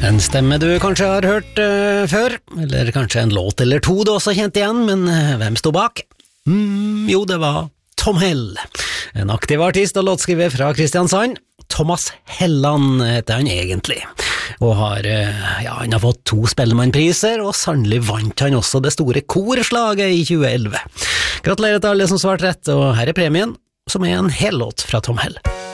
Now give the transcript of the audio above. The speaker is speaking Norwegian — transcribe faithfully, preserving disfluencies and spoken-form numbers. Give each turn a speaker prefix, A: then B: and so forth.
A: En stemme du kanskje har hørt uh, før, eller kanskje en låt eller to du også kjent igjen, men uh, hvem stod bak? Mm, jo, det var Tom Hell, en aktiv artist og låtskriver fra Kristiansand. Thomas Helland heter han egentlig, og har, uh, ja, han har fått to Spellemannpriser, og sannelig vant han også det store korslaget i tjue elleve. Gratulerer til alle som svarte rett, og her er premien, som er en hel låt fra Tom Hell.